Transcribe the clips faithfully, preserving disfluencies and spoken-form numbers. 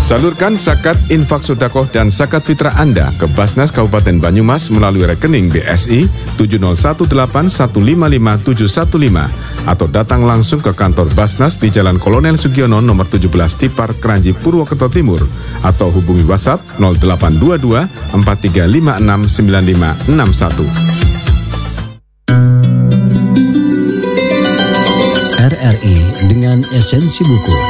Salurkan zakat, infak sedekah dan zakat fitrah Anda ke Basnas Kabupaten Banyumas melalui rekening B S I tujuh nol satu delapan satu lima lima tujuh satu lima atau datang langsung ke kantor Basnas di Jalan Kolonel Sugiono nomor tujuh belas Tipar, Kranji, Purwokerto Timur atau hubungi WhatsApp nol delapan dua dua empat tiga lima enam sembilan lima enam satu. R R I dengan esensi buku.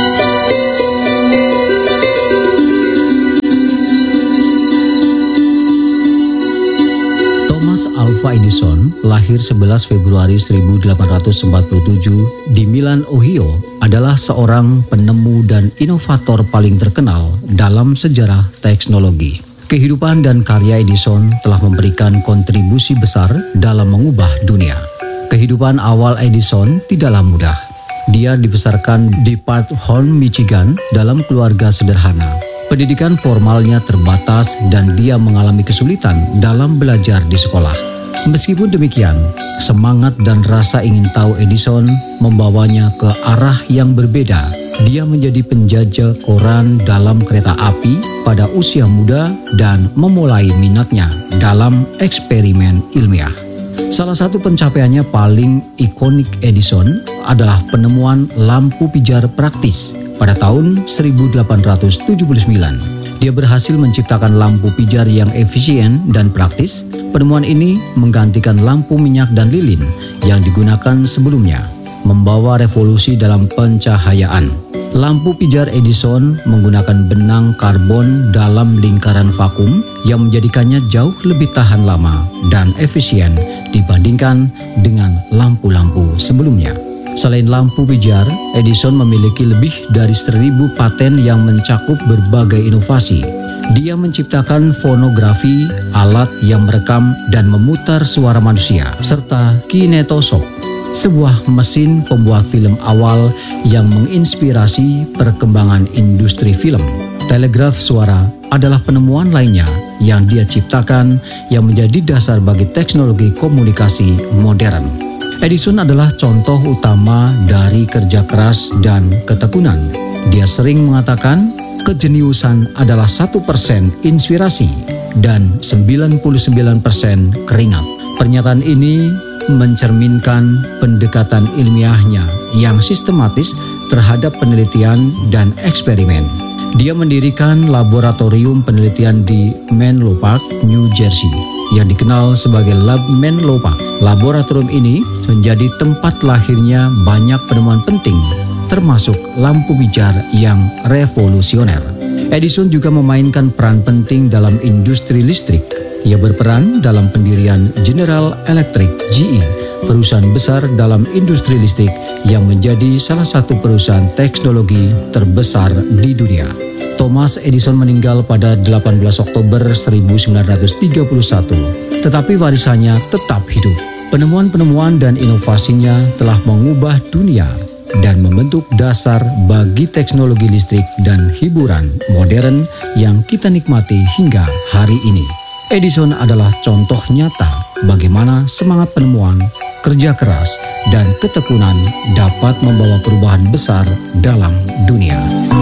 Thomas Alva Edison lahir sebelas Februari seribu delapan ratus empat puluh tujuh di Milan, Ohio, adalah seorang penemu dan inovator paling terkenal dalam sejarah teknologi. Kehidupan dan karya Edison telah memberikan kontribusi besar dalam mengubah dunia. Kehidupan awal Edison tidaklah mudah. Dia dibesarkan di Park Horn, Michigan dalam keluarga sederhana. Pendidikan formalnya terbatas dan dia mengalami kesulitan dalam belajar di sekolah. Meskipun demikian, semangat dan rasa ingin tahu Edison membawanya ke arah yang berbeda. Dia menjadi penjajah koran dalam kereta api pada usia muda dan memulai minatnya dalam eksperimen ilmiah. Salah satu pencapaiannya paling ikonik Edison adalah penemuan lampu pijar praktis pada tahun seribu delapan ratus tujuh puluh sembilan. Dia berhasil menciptakan lampu pijar yang efisien dan praktis. Penemuan ini menggantikan lampu minyak dan lilin yang digunakan sebelumnya, membawa revolusi dalam pencahayaan. Lampu pijar Edison menggunakan benang karbon dalam lingkaran vakum yang menjadikannya jauh lebih tahan lama dan efisien dibandingkan dengan lampu-lampu sebelumnya. Selain lampu pijar, Edison memiliki lebih dari seribu paten yang mencakup berbagai inovasi. Dia menciptakan fonografi, alat yang merekam dan memutar suara manusia, serta kinetoscope, sebuah mesin pembuat film awal yang menginspirasi perkembangan industri film. Telegraf suara adalah penemuan lainnya yang dia ciptakan yang menjadi dasar bagi teknologi komunikasi modern. Edison adalah contoh utama dari kerja keras dan ketekunan. Dia sering mengatakan, kejeniusan adalah satu persen inspirasi dan sembilan puluh sembilan persen keringat. Pernyataan ini mencerminkan pendekatan ilmiahnya yang sistematis terhadap penelitian dan eksperimen. Dia mendirikan laboratorium penelitian di Menlo Park, New Jersey, yang dikenal sebagai Lab Menlo Park. Laboratorium ini menjadi tempat lahirnya banyak penemuan penting, termasuk lampu pijar yang revolusioner. Edison juga memainkan peran penting dalam industri listrik. Ia berperan dalam pendirian General Electric G E, perusahaan besar dalam industri listrik yang menjadi salah satu perusahaan teknologi terbesar di dunia. Thomas Edison meninggal pada delapan belas Oktober seribu sembilan ratus tiga puluh satu, tetapi warisannya tetap hidup. Penemuan-penemuan dan inovasinya telah mengubah dunia dan membentuk dasar bagi teknologi listrik dan hiburan modern yang kita nikmati hingga hari ini. Edison adalah contoh nyata bagaimana semangat penemuan, kerja keras, dan ketekunan dapat membawa perubahan besar dalam dunia.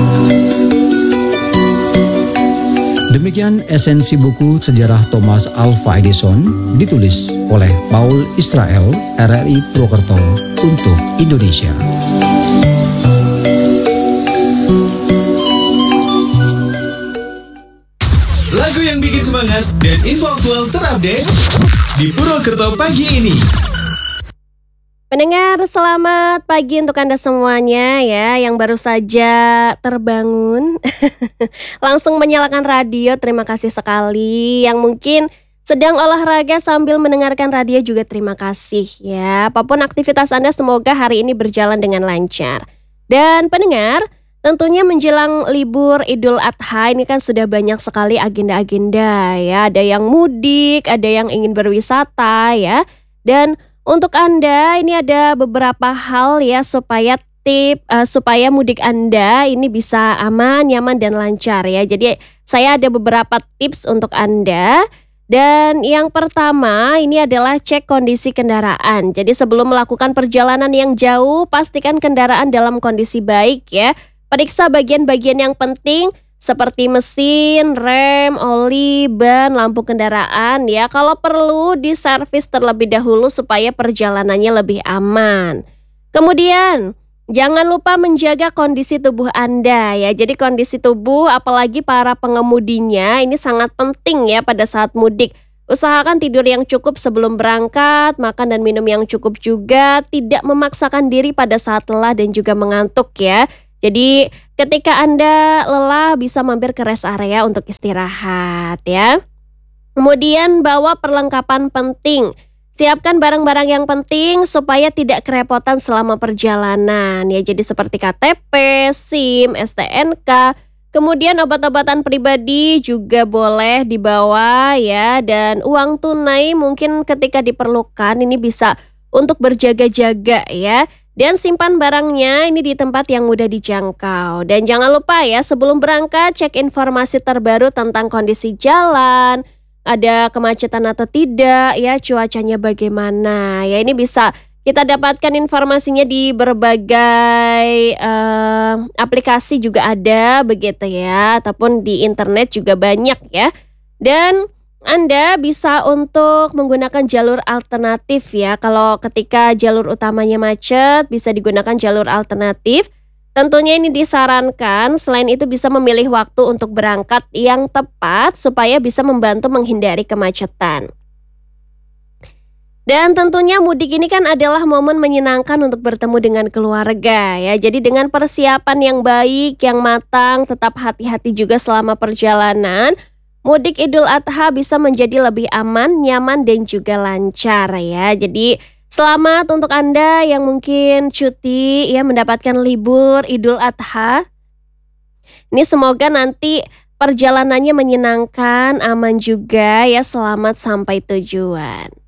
Demikian esensi buku Sejarah Thomas Alva Edison ditulis oleh Paul Israel, R R I Purwokerto untuk Indonesia. Lagu yang bikin semangat dan info aktual terupdate di Purwokerto pagi ini. Pendengar, selamat pagi untuk Anda semuanya ya yang baru saja terbangun. Langsung menyalakan radio, terima kasih sekali. Yang mungkin sedang olahraga sambil mendengarkan radio juga terima kasih ya. Apapun aktivitas Anda semoga hari ini berjalan dengan lancar. Dan pendengar, tentunya menjelang libur Idul Adha ini kan sudah banyak sekali agenda-agenda ya. Ada yang mudik, ada yang ingin berwisata ya. Dan untuk Anda ini ada beberapa hal ya supaya tip uh, supaya mudik Anda ini bisa aman, nyaman dan lancar ya. Jadi saya ada beberapa tips untuk Anda. Dan yang pertama ini adalah cek kondisi kendaraan. Jadi sebelum melakukan perjalanan yang jauh, pastikan kendaraan dalam kondisi baik ya. Periksa bagian-bagian yang penting seperti mesin, rem, oli, ban, lampu kendaraan ya. Kalau perlu diservis terlebih dahulu supaya perjalanannya lebih aman. Kemudian jangan lupa menjaga kondisi tubuh Anda ya. Jadi kondisi tubuh apalagi para pengemudinya ini sangat penting ya pada saat mudik. Usahakan tidur yang cukup sebelum berangkat, makan dan minum yang cukup juga, tidak memaksakan diri pada saat lelah dan juga mengantuk ya. Jadi ketika Anda lelah bisa mampir ke rest area untuk istirahat ya. Kemudian bawa perlengkapan penting. Siapkan barang-barang yang penting supaya tidak kerepotan selama perjalanan ya. Jadi seperti K T P, SIM, S T N K. Kemudian obat-obatan pribadi juga boleh dibawa ya, dan uang tunai mungkin ketika diperlukan ini bisa untuk berjaga-jaga ya. Dan simpan barangnya ini di tempat yang mudah dijangkau. Dan jangan lupa ya, sebelum berangkat cek informasi terbaru tentang kondisi jalan, ada kemacetan atau tidak ya, cuacanya bagaimana ya. Ini bisa kita dapatkan informasinya di berbagai uh, aplikasi juga ada begitu ya, ataupun di internet juga banyak ya. Dan Anda bisa untuk menggunakan jalur alternatif ya. Kalau ketika jalur utamanya macet bisa digunakan jalur alternatif. Tentunya ini disarankan, selain itu bisa memilih waktu untuk berangkat yang tepat supaya bisa membantu menghindari kemacetan. Dan tentunya mudik ini kan adalah momen menyenangkan untuk bertemu dengan keluarga ya. Jadi dengan persiapan yang baik, yang matang, tetap hati-hati juga selama perjalanan, mudik Idul Adha bisa menjadi lebih aman, nyaman dan juga lancar ya. Jadi selamat untuk Anda yang mungkin cuti ya, mendapatkan libur Idul Adha. Ini semoga nanti perjalanannya menyenangkan, aman juga ya, selamat sampai tujuan.